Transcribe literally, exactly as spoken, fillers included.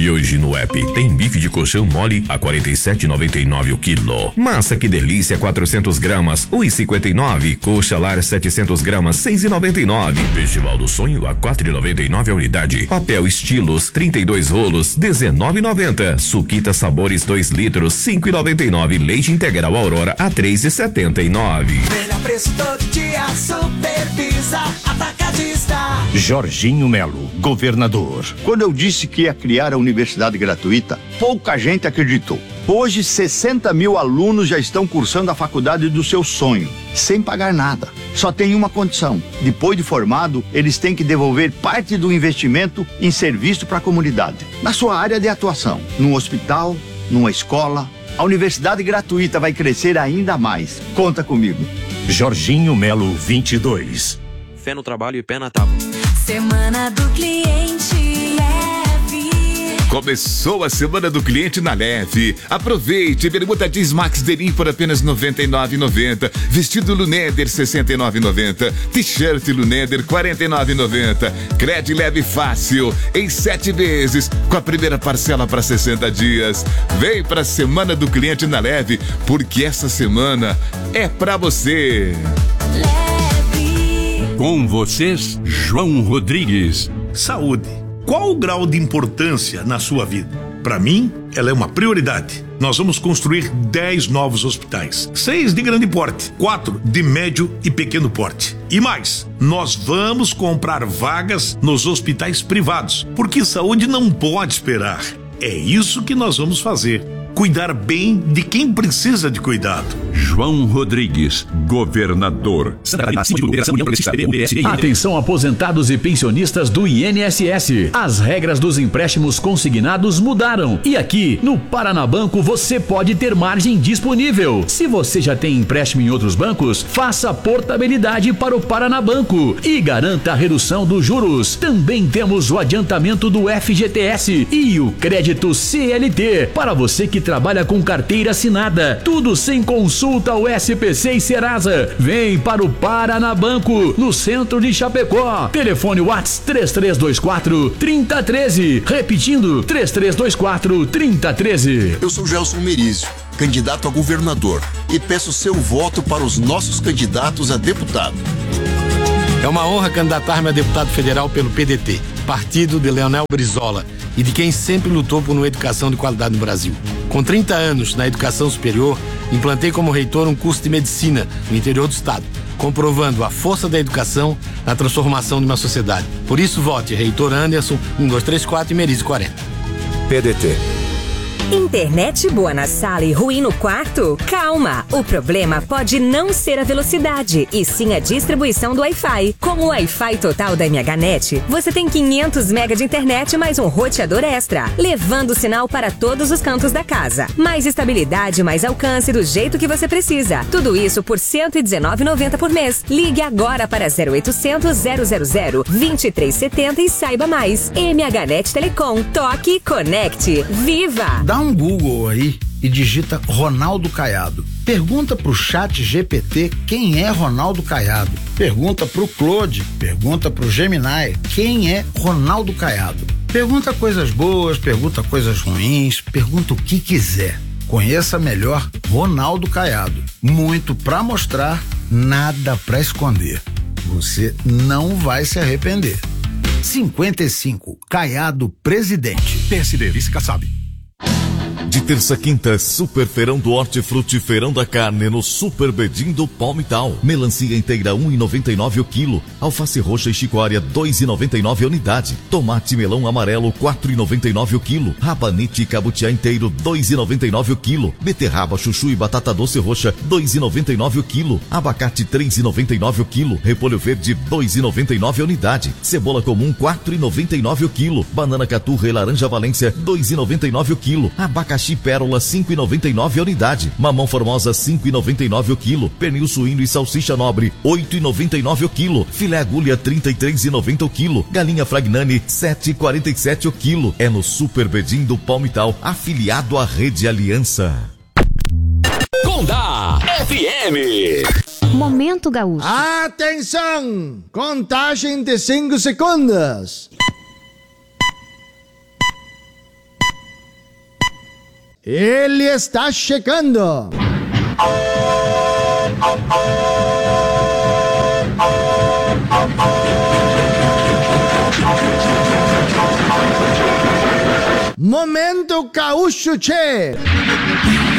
E hoje no app tem bife de colchão mole a quarenta e sete reais e noventa e nove o quilo. Massa que delícia quatrocentos gramas, um real e cinquenta e nove. Coxa lar setecentos gramas, seis reais e noventa e nove. Festival do Sonho a quatro reais e noventa e nove a unidade. Papel estilos trinta e dois rolos, dezenove reais e noventa. Suquita sabores dois litros, cinco reais e noventa e nove. Leite integral Aurora a três reais e setenta e nove. Melhor preço todo dia, Supervisa Atacadista. Jorginho Melo, governador. Quando eu disse que ia criar a universidade gratuita, pouca gente acreditou. Hoje, sessenta mil alunos já estão cursando a faculdade do seu sonho, sem pagar nada. Só tem uma condição: depois de formado, eles têm que devolver parte do investimento em serviço para a comunidade, na sua área de atuação, num hospital, numa escola. A universidade gratuita vai crescer ainda mais. Conta comigo. Jorginho Melo vinte e dois. Fé no trabalho e pé na tábua. Semana do Cliente Leve. Começou a Semana do Cliente na Leve. Aproveite, bermuda jeans Max Denim por apenas noventa e nove reais e noventa centavos. Vestido Luneder sessenta e nove reais e noventa centavos. T-shirt Luneder quarenta e nove reais e noventa centavos. Crédito Leve Fácil em sete vezes com a primeira parcela para sessenta dias. Vem para a Semana do Cliente na Leve, porque essa semana é para você. Com vocês, João Rodrigues. Saúde. Qual o grau de importância na sua vida? Para mim, ela é uma prioridade. Nós vamos construir dez novos hospitais. seis de grande porte, quatro de médio e pequeno porte. E mais, nós vamos comprar vagas nos hospitais privados, porque saúde não pode esperar. É isso que nós vamos fazer. Cuidar bem de quem precisa de cuidado. João Rodrigues, governador. Atenção, aposentados e pensionistas do I N S S. As regras dos empréstimos consignados mudaram. E aqui, no Paranabanco, você pode ter margem disponível. Se você já tem empréstimo em outros bancos, faça portabilidade para o Paranabanco e garanta a redução dos juros. Também temos o adiantamento do F G T S e o crédito C L T para você que trabalha com carteira assinada. Tudo sem consulta ao S P C e Serasa. Vem para o Paranabanco, no centro de Chapecó. Telefone WhatsApp três três dois quatro, três zero um três. Repetindo, três três dois quatro, três zero um três. Eu sou Gelson Merizio, candidato a governador, e peço seu voto para os nossos candidatos a deputado. É uma honra candidatar-me a deputado federal pelo P D T, partido de Leonel Brizola, e de quem sempre lutou por uma educação de qualidade no Brasil. Com trinta anos na educação superior, implantei como reitor um curso de medicina no interior do estado, comprovando a força da educação na transformação de uma sociedade. Por isso, vote Reitor Anderson, um dois três quatro e Merizio quarenta. P D T. Internet boa na sala e ruim no quarto? Calma! O problema pode não ser a velocidade, e sim a distribuição do Wi-Fi. Com o Wi-Fi total da MHNet, você tem quinhentos megas de internet mais um roteador extra, levando o sinal para todos os cantos da casa. Mais estabilidade, mais alcance do jeito que você precisa. Tudo isso por cento e dezenove reais e noventa centavos por mês. Ligue agora para zero oitocentos, zero zero zero, vinte e três setenta e saiba mais. MHNet Telecom. Toque, conecte. Viva! Dá um Google aí e digita Ronaldo Caiado. Pergunta pro chat G P T quem é Ronaldo Caiado. Pergunta pro Claude, pergunta pro Gemini quem é Ronaldo Caiado. Pergunta coisas boas, pergunta coisas ruins, pergunta o que quiser. Conheça melhor Ronaldo Caiado. Muito pra mostrar, nada pra esconder. Você não vai se arrepender. cinquenta e cinco, Caiado Presidente. P S D, vice Kassab. De terça a quinta, Super Feirão do Hortifruti, Feirão da Carne no Super Bedim do Palmital. Melancia inteira um real e noventa e nove centavos o quilo. Alface roxa e chicória dois reais e noventa e nove centavos a unidade. Tomate melão amarelo quatro reais e noventa e nove centavos o quilo. Rabanete e cabutiá inteiro dois reais e noventa e nove centavos o quilo. Beterraba, chuchu e batata doce roxa dois reais e noventa e nove centavos o quilo. Abacate três reais e noventa e nove centavos o quilo. Repolho verde dois reais e noventa e nove centavos a unidade. Cebola comum quatro reais e noventa e nove centavos o quilo. Banana caturra e laranja Valência dois reais e noventa e nove centavos o quilo. Abacaxi pérola cinco reais e noventa e nove centavos a unidade. Mamão formosa cinco reais e noventa e nove centavos o quilo. Pernil suíno e salsicha nobre oito reais e noventa e nove centavos o quilo. Filé agulha trinta e três reais e noventa centavos o quilo. Galinha Fragnani sete reais e quarenta e sete centavos o quilo. É no Super Bedim do Palmital, afiliado à Rede Aliança. Condá F M. Momento Gaúcho. Atenção! Contagem de cinco segundos. Ele está chegando. Momento Gaúcho Tchê.